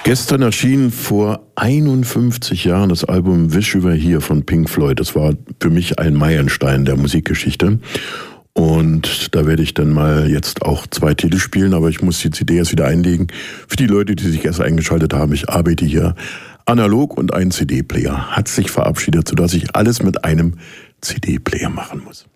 Gestern erschien vor 51 Jahren das Album Wish You Were Here von Pink Floyd. Das war für mich ein Meilenstein der Musikgeschichte. Und da werde ich dann mal jetzt auch 2 Titel spielen, aber ich muss die CD erst wieder einlegen. Für die Leute, die sich erst eingeschaltet haben, ich arbeite hier analog und ein CD-Player hat sich verabschiedet, sodass ich alles mit einem CD-Player machen muss.